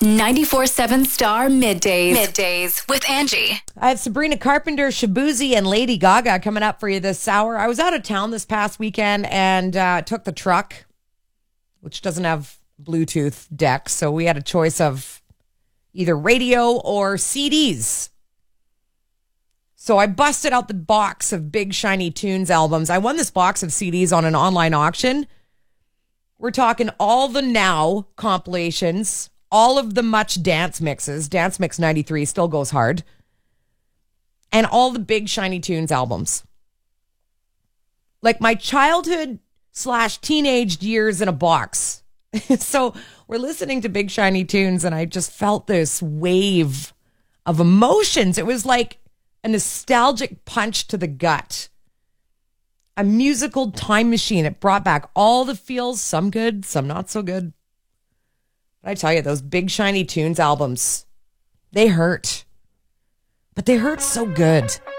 94.7 Star Middays. Middays with Angie. I have Sabrina Carpenter, Shabuzi, and Lady Gaga coming up for you this hour. I was out of town this past weekend and took the truck, which doesn't have Bluetooth decks. So we had a choice of either radio or CDs. So I busted out the box of Big Shiny Tunes albums. I won this box of CDs on an online auction. We're talking all the Now compilations, all of the Much Dance mixes. Dance Mix 93 still goes hard. And all the Big Shiny Tunes albums. Like my childhood / teenage years in a box. So we're listening to Big Shiny Tunes and I just felt this wave of emotions. It was like a nostalgic punch to the gut. A musical time machine. It brought back all the feels, some good, some not so good. But I tell you, those Big Shiny Tunes albums, they hurt. But they hurt so good.